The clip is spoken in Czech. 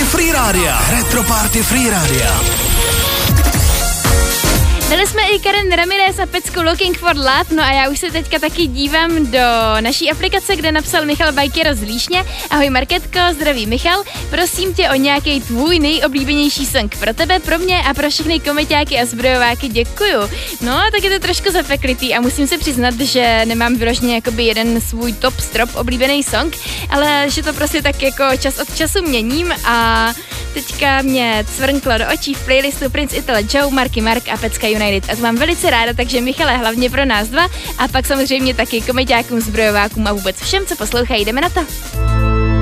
Free Rádia. Retro Party Free Rádia. Dali jsme i Karen Ramirez a pecku Looking for Love, no a já už se teďka taky dívám do naší aplikace, kde napsal Michal Bajkero z Líšně. Ahoj Marketko, zdraví Michal, prosím tě o nějaký tvůj nejoblíbenější song pro tebe, pro mě a pro všechny komiťáky a zbrojováky, děkuju. No, tak je to trošku zapeklitý a musím se přiznat, že nemám vyloženě jakoby jeden svůj top strop oblíbený song, ale že to prostě tak jako čas od času měním a teďka mě cvrnklo do očí v playlistu Prince Itala Joe, Marky Mark a Pecka United. A to mám velice ráda, takže Michale, hlavně pro nás dva a pak samozřejmě taky komiťákům, zbrojovákům a vůbec všem, co poslouchají. Jdeme na to.